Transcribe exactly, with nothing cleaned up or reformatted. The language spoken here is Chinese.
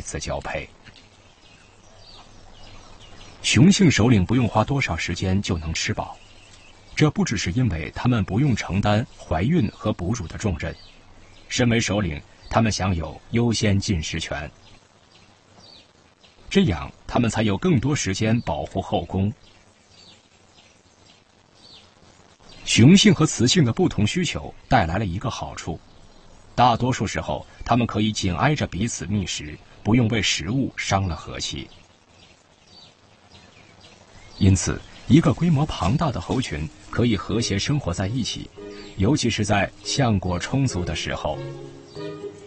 此交配。雄性首领不用花多少时间就能吃饱，这不只是因为他们不用承担怀孕和哺乳的重任，身为首领，他们享有优先进食权，这样他们才有更多时间保护后宫。雄性和雌性的不同需求带来了一个好处，大多数时候它们可以紧挨着彼此觅食，不用为食物伤了和气。因此，一个规模庞大的猴群可以和谐生活在一起，尤其是在橡果充足的时候。